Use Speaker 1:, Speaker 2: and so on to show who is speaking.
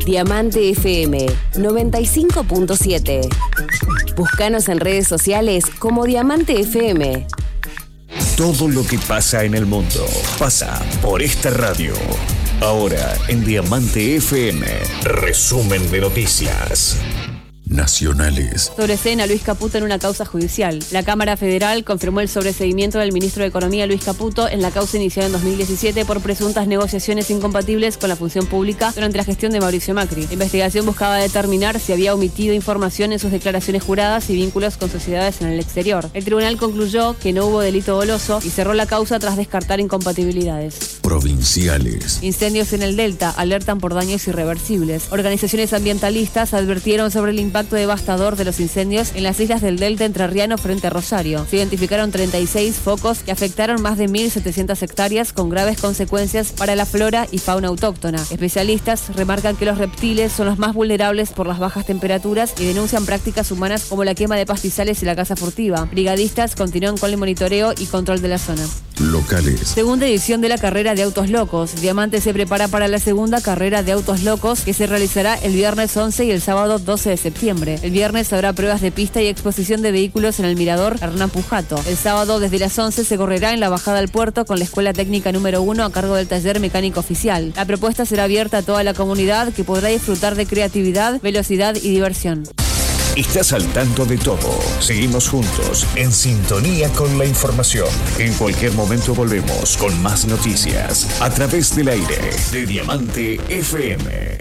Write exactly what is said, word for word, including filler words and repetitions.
Speaker 1: Diamante F M noventa y cinco punto siete. Búscanos en redes sociales como Diamante F M.
Speaker 2: Todo lo que pasa en el mundo pasa por esta radio. Ahora en Diamante F M, resumen de noticias nacionales.
Speaker 3: Sobreseen a Luis Caputo en una causa judicial. La Cámara Federal confirmó el sobreseimiento del ministro de Economía Luis Caputo en la causa iniciada en dos mil diecisiete por presuntas negociaciones incompatibles con la función pública durante la gestión de Mauricio Macri. La investigación buscaba determinar si había omitido información en sus declaraciones juradas y vínculos con sociedades en el exterior. El tribunal concluyó que no hubo delito doloso y cerró la causa tras descartar incompatibilidades.
Speaker 2: Provinciales.
Speaker 3: Incendios en el Delta alertan por daños irreversibles. Organizaciones ambientalistas advirtieron sobre el impacto devastador de los incendios en las islas del Delta entrerriano frente a Rosario. Se identificaron treinta y seis focos que afectaron más de mil setecientas hectáreas con graves consecuencias para la flora y fauna autóctona. Especialistas remarcan que los reptiles son los más vulnerables por las bajas temperaturas y denuncian prácticas humanas como la quema de pastizales y la caza furtiva. Brigadistas continúan con el monitoreo y control de la zona.
Speaker 2: Locales.
Speaker 3: Segunda edición de la carrera de autos locos. Diamante se prepara para la segunda carrera de autos locos que se realizará el viernes once y el sábado doce de septiembre. El viernes habrá pruebas de pista y exposición de vehículos en el mirador Hernán Pujato. El sábado desde las once se correrá en la bajada al puerto con la escuela técnica número uno a cargo del taller mecánico oficial. La propuesta será abierta a toda la comunidad que podrá disfrutar de creatividad, velocidad y diversión.
Speaker 2: Estás al tanto de todo. Seguimos juntos, en sintonía con la información. En cualquier momento volvemos con más noticias a través del aire de Diamante F M.